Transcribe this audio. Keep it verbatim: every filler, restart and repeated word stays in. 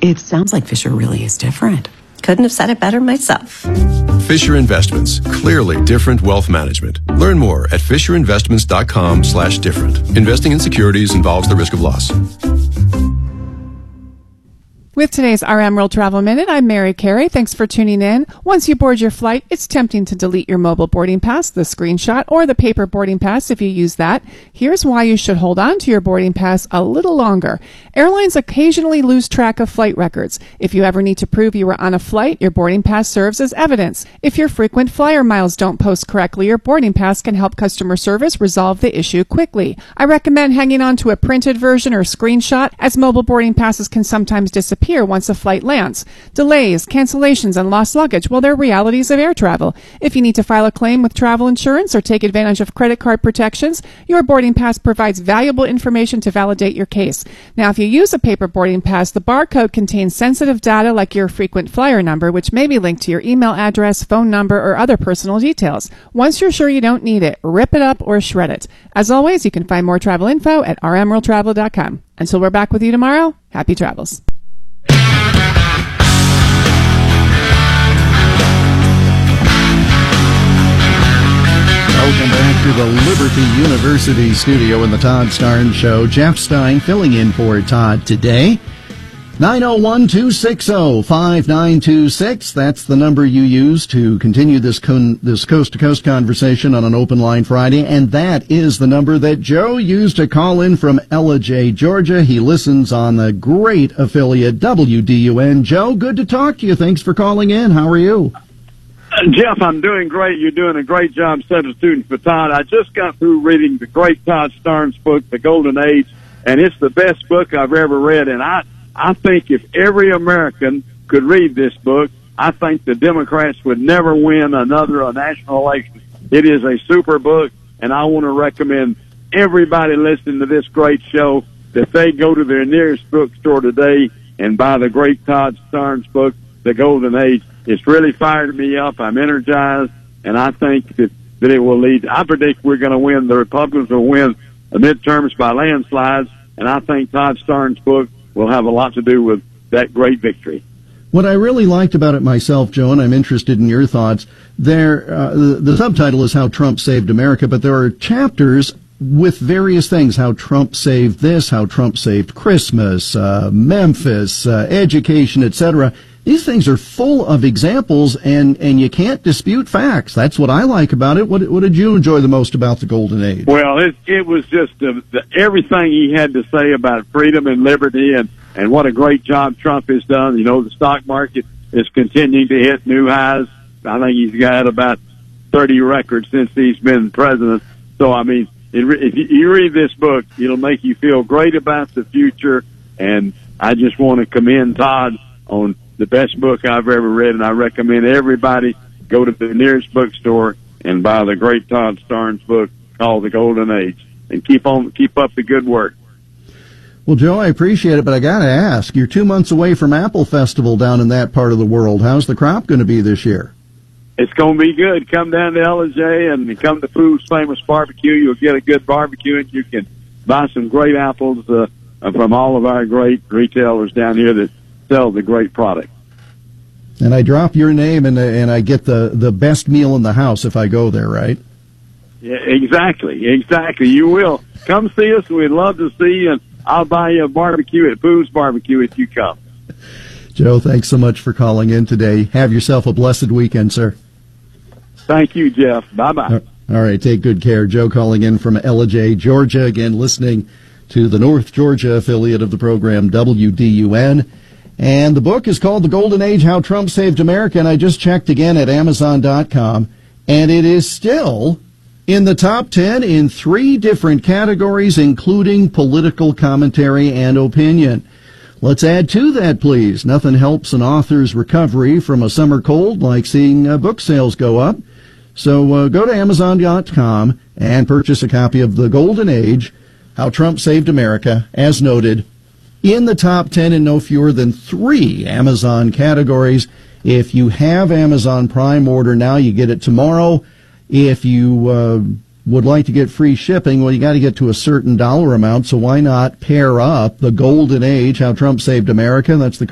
It sounds like Fisher really is different. Couldn't have said it better myself. Fisher Investments, clearly different wealth management. Learn more at fisher investments dot com slash different. Investing in securities involves the risk of loss. With today's R M World Travel Minute, I'm Mary Carey. Thanks for tuning in. Once you board your flight, it's tempting to delete your mobile boarding pass, the screenshot, or the paper boarding pass if you use that. Here's why you should hold on to your boarding pass a little longer. Airlines occasionally lose track of flight records. If you ever need to prove you were on a flight, your boarding pass serves as evidence. If your frequent flyer miles don't post correctly, your boarding pass can help customer service resolve the issue quickly. I recommend hanging on to a printed version or screenshot, as mobile boarding passes can sometimes disappear once a flight lands. Delays, cancellations, and lost luggage, well, they're realities of air travel. If you need to file a claim with travel insurance or take advantage of credit card protections, your boarding pass provides valuable information to validate your case. Now, if you use a paper boarding pass, the barcode contains sensitive data like your frequent flyer number, which may be linked to your email address, phone number, or other personal details. Once you're sure you don't need it, rip it up or shred it. As always, you can find more travel info at r m world travel dot com. Until we're back with you tomorrow, happy travels. Welcome back to the Liberty University studio in the Todd Starnes Show. Jeff Stein filling in for Todd today. nine oh one, two six oh, five nine two six. That's the number you use to continue this con- this coast-to-coast conversation on an Open Line Friday. And that is the number that Joe used to call in from Ellijay, Georgia. He listens on the great affiliate W D U N. Joe, good to talk to you. Thanks for calling in. How are you? Uh, Jeff, I'm doing great. You're doing a great job substituting for Todd. I just got through reading the great Todd Starnes book, The Golden Age, and it's the best book I've ever read. And I, I think if every American could read this book, I think the Democrats would never win another national election. It is a super book, and I want to recommend everybody listening to this great show that they go to their nearest bookstore today and buy the great Todd Starnes book, The Golden Age. It's really fired me up. I'm energized, and I think that, that it will lead. I predict we're going to win. The Republicans will win the midterms by landslides, and I think Todd Starnes' book will have a lot to do with that great victory. What I really liked about it myself, Joe, and I'm interested in your thoughts, there, uh, the, the subtitle is How Trump Saved America, but there are chapters with various things, how Trump saved this, how Trump saved Christmas, uh, Memphis, uh, education, et cetera. These things are full of examples, and, and you can't dispute facts. That's what I like about it. What, what did you enjoy the most about the Golden Age? Well, it, it was just uh, the, everything he had to say about freedom and liberty, and, and what a great job Trump has done. You know, the stock market is continuing to hit new highs. I think he's got about thirty records since he's been president. So, I mean, it, if you read this book, it'll make you feel great about the future, and I just want to commend Todd on the best book I've ever read, and I recommend everybody go to the nearest bookstore and buy the great Todd Starnes book called The Golden Age, and keep on keep up the good work. Well, Joe, I appreciate it, but I got to ask, you're two months away from Apple Festival down in that part of the world. How's the crop going to be this year? It's going to be good. Come down to Ellijay and come to Pooh's Famous Barbecue. You'll get a good barbecue, and you can buy some great apples uh, from all of our great retailers down here that sell the great product. And I drop your name, and and I get the, the best meal in the house if I go there, right? Yeah, exactly, exactly. You will. Come see us. We'd love to see you, and I'll buy you a barbecue at Pooh's Barbecue if you come. Joe, thanks so much for calling in today. Have yourself a blessed weekend, sir. Thank you, Jeff. Bye-bye. All right, take good care. Joe calling in from Ellijay, Georgia, again listening to the North Georgia affiliate of the program, W D U N. And the book is called The Golden Age, How Trump Saved America, and I just checked again at amazon dot com, and it is still in the top ten in three different categories, including political commentary and opinion. Let's add to that, please. Nothing helps an author's recovery from a summer cold like seeing uh, book sales go up. So uh, go to amazon dot com and purchase a copy of The Golden Age, How Trump Saved America, as noted, in the top ten in no fewer than three Amazon categories. If you have Amazon Prime, order now. You get it tomorrow. If you uh, would like to get free shipping, well, you got to get to a certain dollar amount, so why not pair up The Golden Age, How Trump Saved America? That's the